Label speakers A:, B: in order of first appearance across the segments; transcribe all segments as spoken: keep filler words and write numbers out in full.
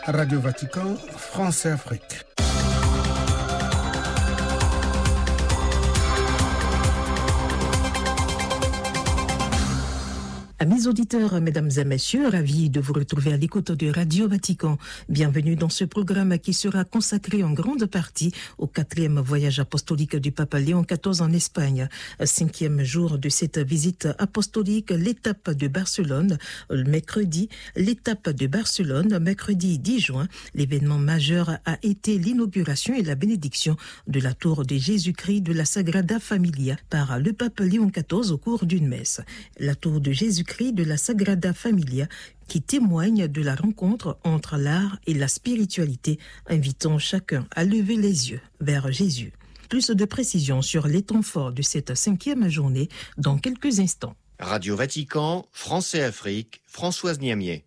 A: Radio Vatican, France et Afrique.
B: Amis auditeurs, mesdames et messieurs, ravis de vous retrouver à l'écoute de Radio Vatican. Bienvenue dans ce programme qui sera consacré en grande partie au quatrième voyage apostolique du pape Léon quatorze en Espagne. Cinquième jour de cette visite apostolique, l'étape de Barcelone, mercredi, l'étape de Barcelone, mercredi dix juin. L'événement majeur a été l'inauguration et la bénédiction de la tour de Jésus-Christ de la Sagrada Familia par le pape Léon quatorze au cours d'une messe. La tour de Jésus-Christ de la Sagrada Familia qui témoigne de la rencontre entre l'art et la spiritualité, invitant chacun à lever les yeux vers Jésus. Plus de précisions sur les temps forts de cette cinquième journée dans quelques instants.
C: Radio Vatican, France et Afrique, Françoise Niamier.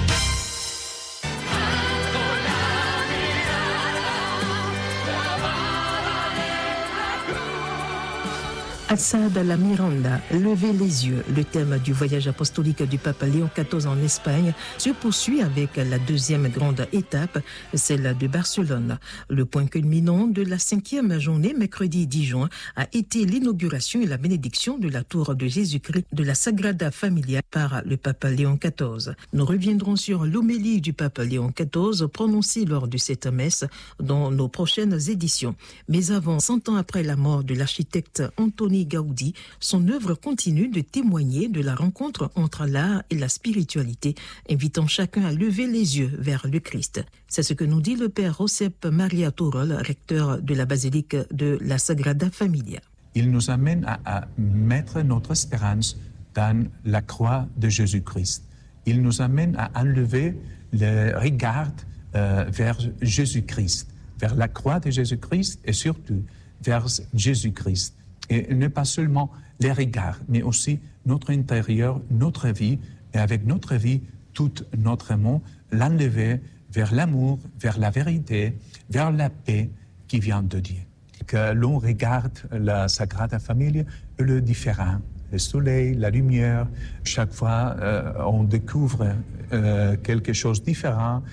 B: Alçada la Miranda, lever les yeux. Le thème du voyage apostolique du pape Léon quatorze en Espagne se poursuit avec la deuxième grande étape, celle de Barcelone. Le point culminant de la cinquième journée, mercredi dix juin, a été l'inauguration et la bénédiction de la tour de Jésus-Christ de la Sagrada Familia par le pape Léon quatorze. Nous reviendrons sur l'homélie du pape Léon quatorze prononcée lors de cette messe dans nos prochaines éditions. Mais avant, cent ans après la mort de l'architecte Antoni Gaudi, son œuvre continue de témoigner de la rencontre entre l'art et la spiritualité, invitant chacun à lever les yeux vers le Christ. C'est ce que nous dit le père Josep Maria Turol, recteur de la basilique de la Sagrada Familia.
D: Il nous amène à, à mettre notre espérance dans la croix de Jésus-Christ. Il nous amène à enlever le regard euh, vers Jésus-Christ, vers la croix de Jésus-Christ et surtout vers Jésus-Christ. Et ne pas seulement les regards, mais aussi notre intérieur, notre vie, et avec notre vie, tout notre monde, l'enlever vers l'amour, vers la vérité, vers la paix qui vient de Dieu. Que l'on regarde la Sagrada Familia, le différent, le soleil, la lumière, chaque fois euh, on découvre euh, quelque chose de différent.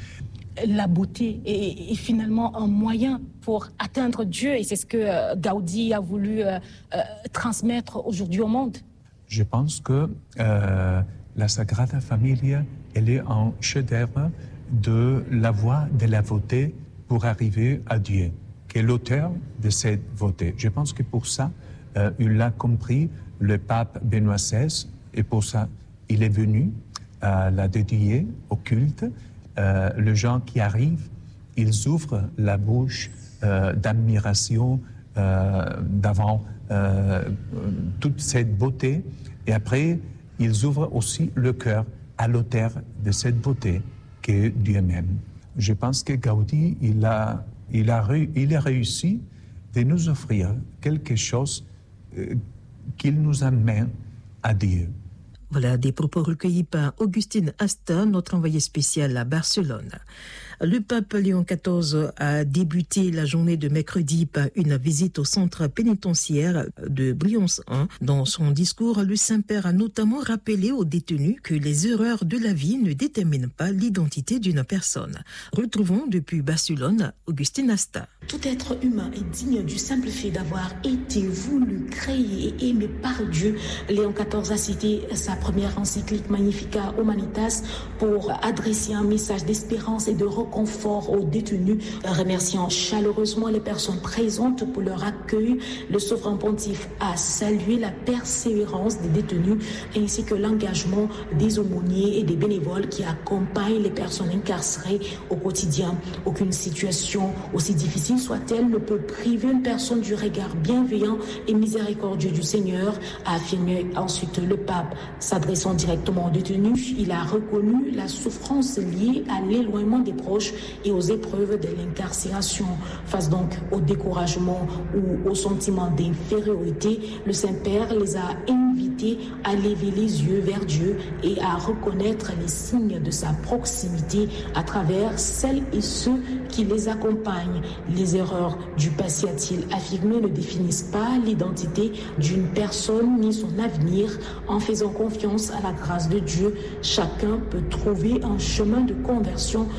E: La beauté est, est finalement un moyen pour atteindre Dieu et c'est ce que euh, Gaudi a voulu euh, euh, transmettre aujourd'hui au monde.
D: Je pense que euh, la Sagrada Familia, elle est un chef-d'œuvre de la voie de la beauté pour arriver à Dieu, qui est l'auteur de cette beauté. Je pense que pour ça, euh, il a compris le pape Benoît seize et pour ça, il est venu à la dédier au culte. Euh, les gens qui arrivent, ils ouvrent la bouche euh, d'admiration euh, devant euh, toute cette beauté et après, ils ouvrent aussi le cœur à l'auteur de cette beauté qui est Dieu même. Je pense que Gaudi, il a, il a, il a réussi de nous offrir quelque chose euh, qu'il nous amène à Dieu.
B: Voilà des propos recueillis par Augustine Asta, notre envoyé spécial à Barcelone. Le pape Léon quatorze a débuté la journée de mercredi par une visite au centre pénitentiaire de Briançon. Dans son discours, le Saint-Père a notamment rappelé aux détenus que les erreurs de la vie ne déterminent pas l'identité d'une personne. Retrouvons depuis Barcelone Augustine Asta.
F: Tout être humain est digne du simple fait d'avoir été voulu, créé et aimé par Dieu. Léon quatorze a cité sa première encyclique Magnificat Humanitas pour adresser un message d'espérance et de confort aux détenus, remerciant chaleureusement les personnes présentes pour leur accueil. Le souverain pontife a salué la persévérance des détenus ainsi que l'engagement des aumôniers et des bénévoles qui accompagnent les personnes incarcérées au quotidien. Aucune situation, aussi difficile soit-elle, ne peut priver une personne du regard bienveillant et miséricordieux du Seigneur, a affirmé ensuite le pape. S'adressant directement aux détenus, il a reconnu la souffrance liée à l'éloignement des proches et aux épreuves de l'incarcération. Face donc au découragement ou au sentiment d'infériorité, le Saint-Père les a invités à lever les yeux vers Dieu et à reconnaître les signes de sa proximité à travers celles et ceux qui les accompagnent. Les erreurs du passé, a-t-il affirmé, ne définissent pas l'identité d'une personne ni son avenir. En faisant confiance à la grâce de Dieu, chacun peut trouver un chemin de conversion, de reconnaissance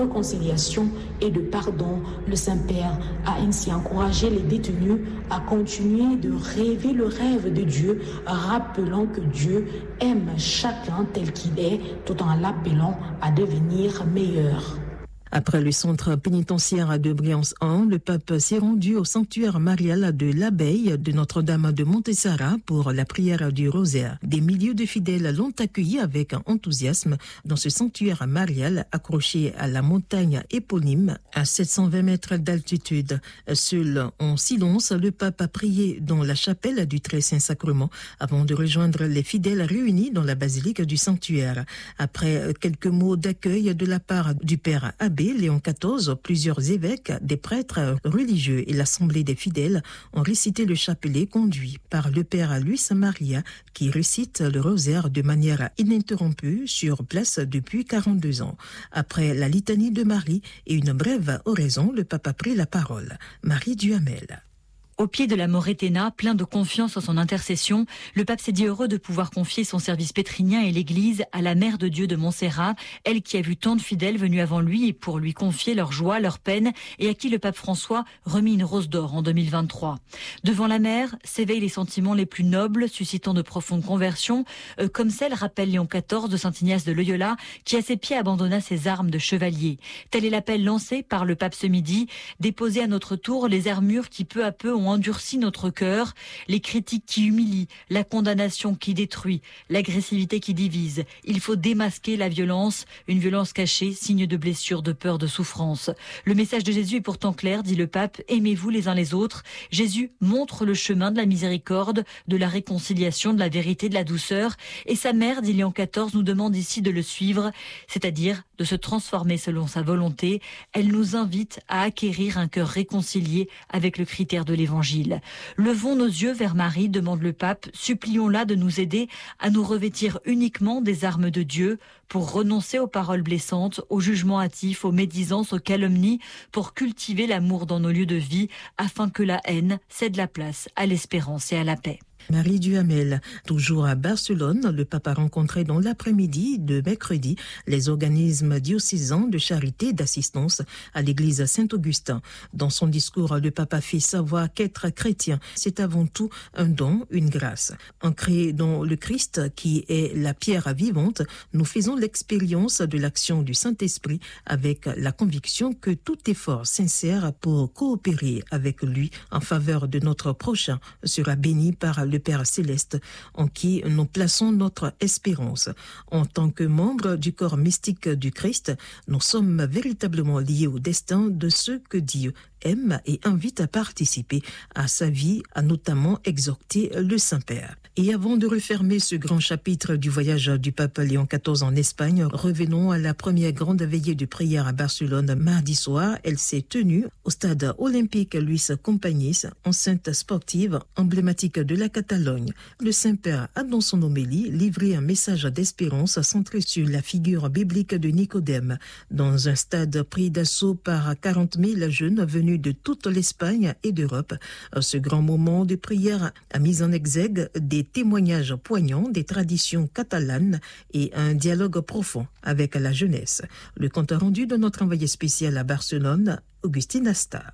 F: réconciliation et de pardon. Le Saint-Père a ainsi encouragé les détenus à continuer de rêver le rêve de Dieu, rappelant que Dieu aime chacun tel qu'il est, tout en l'appelant à devenir meilleur.
B: Après le centre pénitentiaire de Briançon, le pape s'est rendu au sanctuaire marial de l'Abbaye de Notre-Dame de Montessara pour la prière du rosaire. Des milliers de fidèles l'ont accueilli avec enthousiasme dans ce sanctuaire marial accroché à la montagne éponyme à sept cent vingt mètres d'altitude. Seul en silence, le pape a prié dans la chapelle du Très Saint-Sacrement avant de rejoindre les fidèles réunis dans la basilique du sanctuaire. Après quelques mots d'accueil de la part du père abbé Léon quatorze, plusieurs évêques, des prêtres religieux et l'assemblée des fidèles ont récité le chapelet conduit par le père Luis Maria qui récite le rosaire de manière ininterrompue sur place depuis quarante-deux ans. Après la litanie de Marie et une brève oraison, le pape a pris la parole. Marie Duhamel.
G: Au pied de la Moretena, plein de confiance en son intercession, le pape s'est dit heureux de pouvoir confier son service pétrinien et l'Église à la Mère de Dieu de Montserrat, elle qui a vu tant de fidèles venus avant lui et pour lui confier leur joie, leur peine, et à qui le pape François remit une rose d'or en deux mille vingt-trois. Devant la Mère s'éveillent les sentiments les plus nobles, suscitant de profondes conversions, euh, comme celle, rappelle Léon quatorze, de saint Ignace de Loyola, qui à ses pieds abandonna ses armes de chevalier. Tel est l'appel lancé par le pape ce midi, déposer à notre tour les armures qui peu à peu ont endurci notre cœur, les critiques qui humilient, la condamnation qui détruit, l'agressivité qui divise. Il faut démasquer la violence, une violence cachée, signe de blessure, de peur, de souffrance. Le message de Jésus est pourtant clair, dit le pape, aimez-vous les uns les autres. Jésus montre le chemin de la miséricorde, de la réconciliation, de la vérité, de la douceur. Et sa mère, dit Léon quatorze, nous demande ici de le suivre, c'est-à-dire de se transformer selon sa volonté. Elle nous invite à acquérir un cœur réconcilié avec le critère de l'évangile. Levons nos yeux vers Marie, demande le pape, supplions-la de nous aider à nous revêtir uniquement des armes de Dieu pour renoncer aux paroles blessantes, aux jugements hâtifs, aux médisances, aux calomnies, pour cultiver l'amour dans nos lieux de vie afin que la haine cède la place à l'espérance et à la paix.
B: Marie Duhamel. Toujours à Barcelone, le pape a rencontré dans l'après-midi de mercredi les organismes diocésains de charité et d'assistance à l'église Saint-Augustin. Dans son discours, le pape a fait savoir qu'être chrétien, c'est avant tout un don, une grâce. Ancré dans le Christ, qui est la pierre vivante, nous faisons l'expérience de l'action du Saint-Esprit avec la conviction que tout effort sincère pour coopérer avec lui en faveur de notre prochain sera béni par le Père Céleste, en qui nous plaçons notre espérance. En tant que membres du corps mystique du Christ, nous sommes véritablement liés au destin de ceux que Dieu aime et invite à participer à sa vie, a notamment exhorté le Saint-Père. Et avant de refermer ce grand chapitre du voyage du pape Léon quatorze en Espagne, revenons à la première grande veillée de prière à Barcelone mardi soir. Elle s'est tenue au stade olympique Luis Companys, enceinte sportive emblématique de la Catalogne. Le Saint-Père a dans son homélie livré un message d'espérance centré sur la figure biblique de Nicodème. Dans un stade pris d'assaut par quarante mille jeunes venus de toute l'Espagne et d'Europe, ce grand moment de prière a mis en exergue des témoignages poignants des traditions catalanes et un dialogue profond avec la jeunesse. Le compte rendu de notre envoyé spécial à Barcelone, Augustine Asta.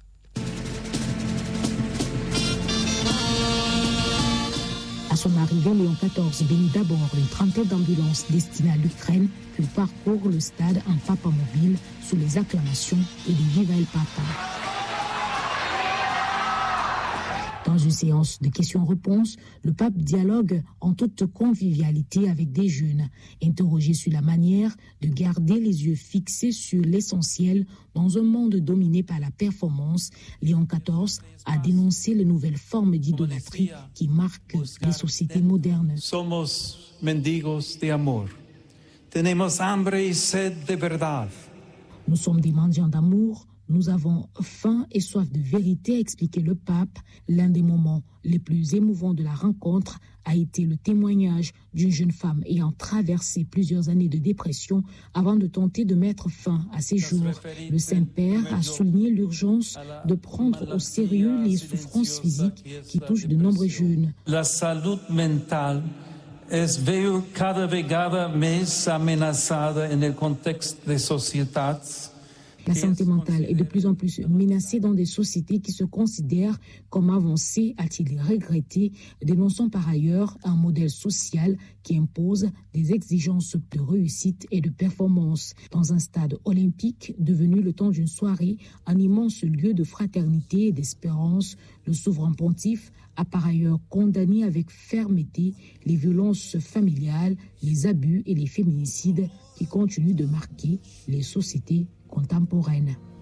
F: À son arrivée, Léon quatorze bénit d'abord une trentaine d'ambulances destinées à l'Ukraine, puis parcourt le stade en papa mobile sous les acclamations et des Viva el Papa. Dans une séance de questions-réponses, le pape dialogue en toute convivialité avec des jeunes. Interrogé sur la manière de garder les yeux fixés sur l'essentiel dans un monde dominé par la performance, Léon quatorze a dénoncé les nouvelles formes d'idolâtrie qui marquent les sociétés modernes.
H: Somos mendigos de amor. Tenemos hambre y sed de verdad.
F: Nous sommes des mendiants d'amour. Nous avons faim et soif de vérité, a expliqué le pape. L'un des moments les plus émouvants de la rencontre a été le témoignage d'une jeune femme ayant traversé plusieurs années de dépression avant de tenter de mettre fin à ses jours. Le Saint-Père a souligné l'urgence de prendre au sérieux les souffrances physiques qui touchent de nombreux jeunes.
H: La salud mental es veio cada vegada mais ameaçada en el contexto de sociedades
F: La santé mentale est de plus en plus menacée dans des sociétés qui se considèrent comme avancées, a-t-il regretté, dénonçant par ailleurs un modèle social qui impose des exigences de réussite et de performance. Dans un stade olympique devenu le temps d'une soirée, un immense lieu de fraternité et d'espérance, le souverain pontife a par ailleurs condamné avec fermeté les violences familiales, les abus et les féminicides qui continuent de marquer les sociétés contemporaines.